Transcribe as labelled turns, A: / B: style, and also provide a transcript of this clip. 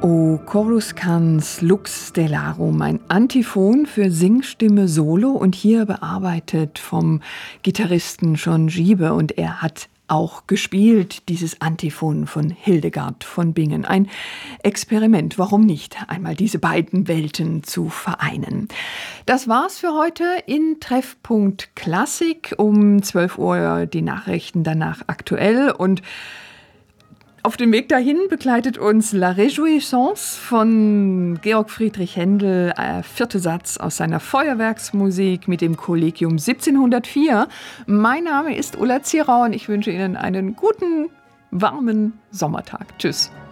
A: O Coruscans Lux Stellarum, ein Antiphon für Singstimme Solo und hier bearbeitet vom Gitarristen John Giebe, und er hat auch gespielt, dieses Antiphon von Hildegard von Bingen. Ein Experiment, warum nicht, einmal diese beiden Welten zu vereinen. Das war's für heute in Treffpunkt Klassik. Um 12 Uhr die Nachrichten, danach aktuell, und auf dem Weg dahin begleitet uns La Réjouissance von Georg Friedrich Händel, vierte Satz aus seiner Feuerwerksmusik mit dem Kollegium 1704. Mein Name ist Ulla Zierau und ich wünsche Ihnen einen guten, warmen Sommertag. Tschüss.